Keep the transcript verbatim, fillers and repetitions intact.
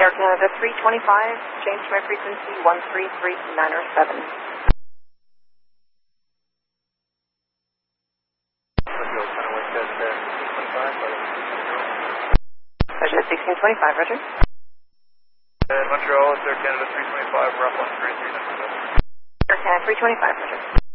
Air Canada three twenty-five, change my frequency one three three nine seven. Roger, sixteen twenty-five, Roger. Uh, Montreal, it's Air Canada three twenty-five, we're up on three three nine seven. Air Canada three twenty-five, Roger.